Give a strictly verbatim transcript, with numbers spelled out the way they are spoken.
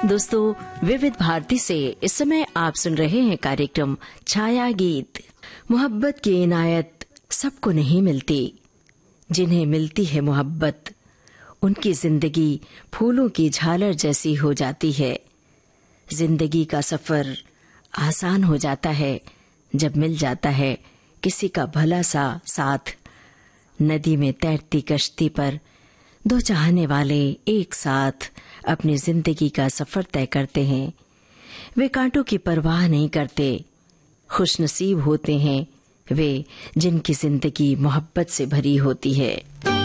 दोस्तों, विविध भारती से इस समय आप सुन रहे हैं कार्यक्रम छाया गीत। मोहब्बत की इनायत सबको नहीं मिलती। जिन्हें मिलती है मोहब्बत, उनकी जिंदगी फूलों की झालर जैसी हो जाती है। जिंदगी का सफर आसान हो जाता है जब मिल जाता है किसी का भला सा साथ। नदी में तैरती कश्ती पर दो चाहने वाले एक साथ अपनी जिंदगी का सफर तय करते हैं। वे कांटों की परवाह नहीं करते। खुशनसीब होते हैं वे जिनकी जिंदगी मोहब्बत से भरी होती है।